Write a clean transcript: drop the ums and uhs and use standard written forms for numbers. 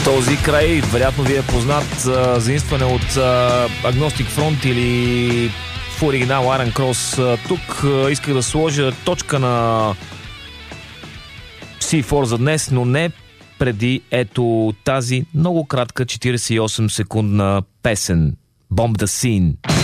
Този край, вероятно ви е познат заимстване от Agnostic Front или в оригинал Iron Cross. Тук исках да сложа точка на C4 за днес, но не преди ето тази много кратка 48 секундна песен Bomb the Scene.